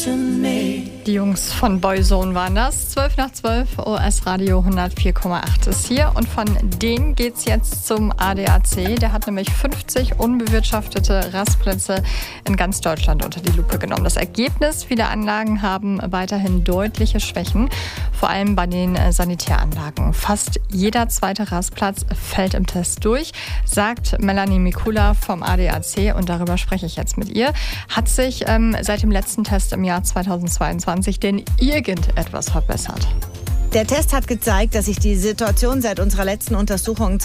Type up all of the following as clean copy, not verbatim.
Die Jungs von Boyzone waren das. 12 nach 12, OS Radio 104,8 ist hier. Und von denen geht's jetzt zum ADAC. Der hat nämlich 50 unbewirtschaftete Rastplätze in ganz Deutschland unter die Lupe genommen. Das Ergebnis: viele Anlagen haben weiterhin deutliche Schwächen, vor allem bei den Sanitäranlagen. Fast jeder zweite Rastplatz fällt im Test durch, sagt Melanie Mikula vom ADAC. Und darüber spreche ich jetzt mit ihr. Hat sich seit dem letzten Test im Jahr 2022 denn irgendetwas verbessert? Der Test hat gezeigt, dass sich die Situation seit unserer letzten Untersuchung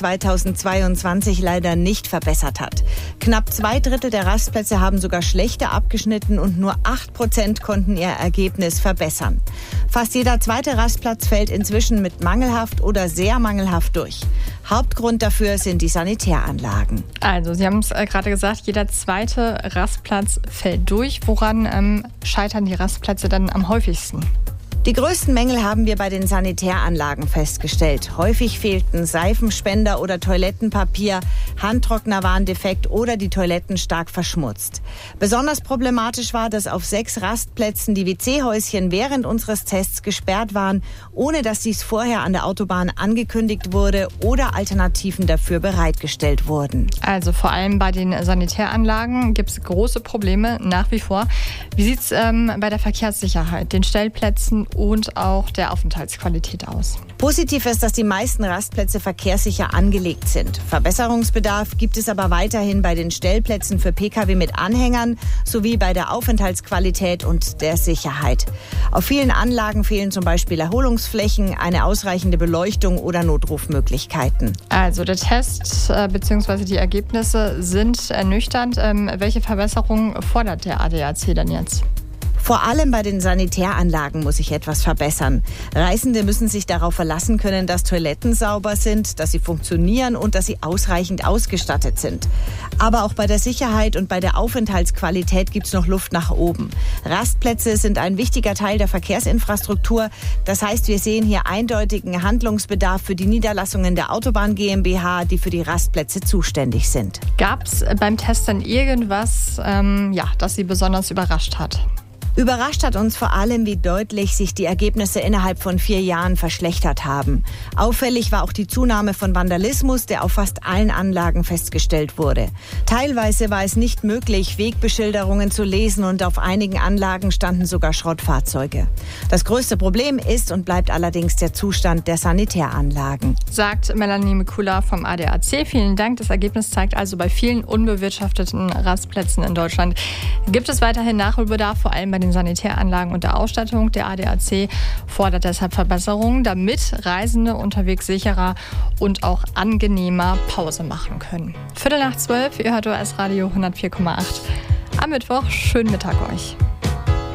2022 leider nicht verbessert hat. Knapp 2/3 der Rastplätze haben sogar schlechter abgeschnitten und nur 8% konnten ihr Ergebnis verbessern. Fast jeder zweite Rastplatz fällt inzwischen mit mangelhaft oder sehr mangelhaft durch. Hauptgrund dafür sind die Sanitäranlagen. Also, Sie haben es gerade gesagt, jeder zweite Rastplatz fällt durch. Woran scheitern die Rastplätze dann am häufigsten? Die größten Mängel haben wir bei den Sanitäranlagen festgestellt. Häufig fehlten Seifenspender oder Toilettenpapier, Handtrockner waren defekt oder die Toiletten stark verschmutzt. Besonders problematisch war, dass auf 6 Rastplätzen die WC-Häuschen während unseres Tests gesperrt waren, ohne dass dies vorher an der Autobahn angekündigt wurde oder Alternativen dafür bereitgestellt wurden. Also vor allem bei den Sanitäranlagen gibt es große Probleme nach wie vor. Wie sieht es bei der Verkehrssicherheit, den Stellplätzen und auch der Aufenthaltsqualität aus? Positiv ist, dass die meisten Rastplätze verkehrssicher angelegt sind. Verbesserungsbedarf gibt es aber weiterhin bei den Stellplätzen für Pkw mit Anhängern sowie bei der Aufenthaltsqualität und der Sicherheit. Auf vielen Anlagen fehlen zum Beispiel Erholungsflächen, eine ausreichende Beleuchtung oder Notrufmöglichkeiten. Also der Test bzw. die Ergebnisse sind ernüchternd. Welche Verbesserungen fordert der ADAC dann jetzt? Vor allem bei den Sanitäranlagen muss sich etwas verbessern. Reisende müssen sich darauf verlassen können, dass Toiletten sauber sind, dass sie funktionieren und dass sie ausreichend ausgestattet sind. Aber auch bei der Sicherheit und bei der Aufenthaltsqualität gibt es noch Luft nach oben. Rastplätze sind ein wichtiger Teil der Verkehrsinfrastruktur. Das heißt, wir sehen hier eindeutigen Handlungsbedarf für die Niederlassungen der Autobahn GmbH, die für die Rastplätze zuständig sind. Gab es beim Test dann irgendwas, das Sie besonders überrascht hat? Überrascht hat uns vor allem, wie deutlich sich die Ergebnisse innerhalb von 4 Jahren verschlechtert haben. Auffällig war auch die Zunahme von Vandalismus, der auf fast allen Anlagen festgestellt wurde. Teilweise war es nicht möglich, Wegbeschilderungen zu lesen und auf einigen Anlagen standen sogar Schrottfahrzeuge. Das größte Problem ist und bleibt allerdings der Zustand der Sanitäranlagen, sagt Melanie Mikula vom ADAC. Vielen Dank. Das Ergebnis zeigt also, bei vielen unbewirtschafteten Rastplätzen in Deutschland gibt es weiterhin Nachholbedarf, vor allem bei den Sanitäranlagen und der Ausstattung. Der ADAC fordert deshalb Verbesserungen, damit Reisende unterwegs sicherer und auch angenehmer Pause machen können. 11:45, ihr hört OS Radio 104,8. Am Mittwoch, schönen Mittag euch.